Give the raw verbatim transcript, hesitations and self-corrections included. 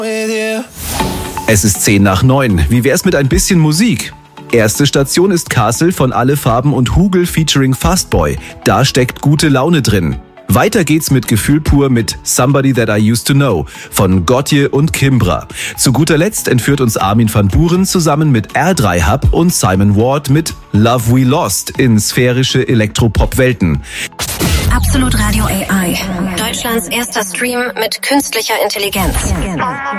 Es ist zehn nach neun. Wie wär's mit ein bisschen Musik? Erste Station ist Castle von Alle Farben und Hugel featuring Fastboy. Da steckt gute Laune drin. Weiter geht's mit Gefühl pur mit Somebody That I Used to Know von Gotye und Kimbra. Zu guter Letzt entführt uns Armin van Buuren zusammen mit R drei Hub und Simon Ward mit Love We Lost in sphärische Elektropop-Welten. Absolut Radio A I. Deutschlands erster Stream mit künstlicher Intelligenz.